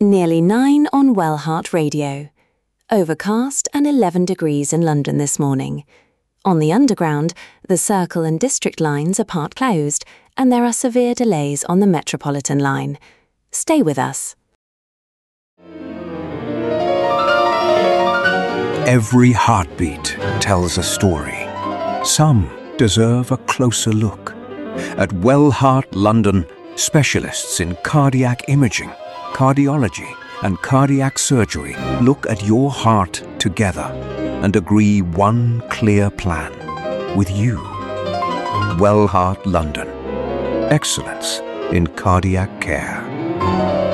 Nearly 9 on Wellheart Radio. Overcast and 11 degrees in London this morning. On the Underground, the Circle and District lines are part closed, and there are severe delays on the Metropolitan line. Stay with us. Every heartbeat tells a story. Some deserve a closer look. At Wellheart London, specialists in cardiac imaging, cardiology, and cardiac surgery look at your heart together and agree one clear plan with you. Wellheart London. Excellence in cardiac care.